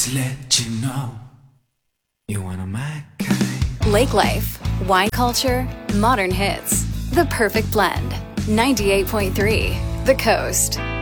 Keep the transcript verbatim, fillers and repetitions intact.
Just let you know you wanna my kind. Lake Life, wine culture, modern hits. The perfect blend. ninety-eight point three, The Coast.